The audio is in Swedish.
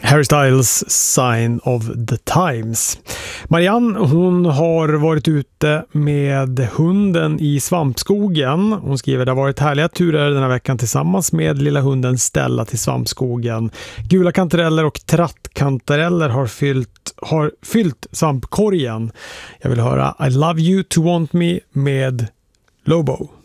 Harry Styles Sign of the Times. Marianne, hon har varit ute med hunden i svampskogen. Hon skriver: det har varit härliga turer den här veckan tillsammans med lilla hunden Stella till svampskogen. Gula kantareller och trattkantareller har fyllt svampkorgen. Jag vill höra I Love You to Want Me med Lobo.